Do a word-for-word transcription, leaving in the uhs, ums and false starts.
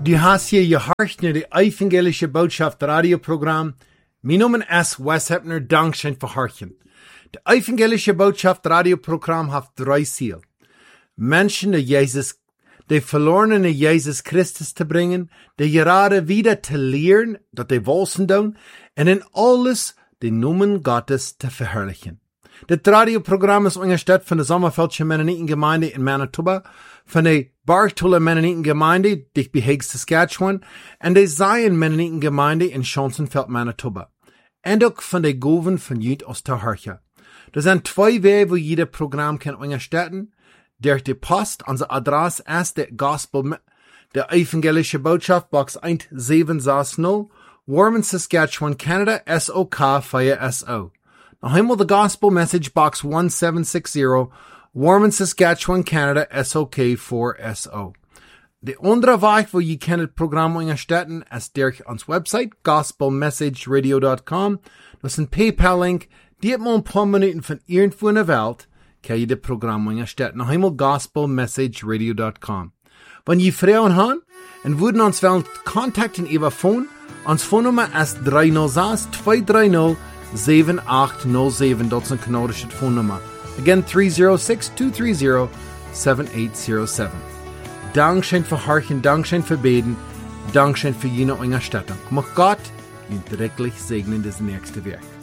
Du hast hier gehorcht naar de evangelische Botschaft radioprogramm. Mijn naam is Wes Hepner, dankzij voor horchen. De evangelische Botschaft radioprogramm heeft drie ziel. Menschen de Jezus, de verlorenen naar Jezus Christus te brengen, de gerade wieder te leren, dat de wolsen doen, en in alles de Namen Gottes te verherrlichen. Dit radioprogramm is ondersteund van de Sommerfeldse Mennonitengemeinde in Manitoba, van de Bartola Mennonitengemeinde dicht bij Hague, Saskatchewan, en de Zion Mennonitengemeinde in Schonsenfeld, Manitoba. En ook van de Goven van Jut Oosterharche. Er zijn twee wegen waar je dit programma kan ondersteunen. Door de post, onze adres is de Gospel, de Evangelische Botschaft, box one seven six zero, Warman, Saskatchewan, Canada, S O K vier S O. Nog eenmaal de Gospel Message Box one seven six zero, Warman, Saskatchewan, Canada, S O K four S O. De andere weg waar je kan het programma ondersteunen is door ons website, gospel message radio dot com. Dat is een PayPal-link. Die het maar een paar minuten van irgendwo in de wereld kan je dit programma ondersteunen. Nog eenmaal gospel message radio dot com. Wanneer je vrouwen hebben en willen ons willen contacten over phone, ons phonenummer is three oh six, two three oh, seven eight oh seven. Dat is een Canadische phonenummer. Again, three oh six, two three oh, seven eight oh seven. Dankzij voor harchen, dankzij voor beten, dankzij voor jene Unterstützung. Mag Gott ihn drecklich segnen das nächste Werk.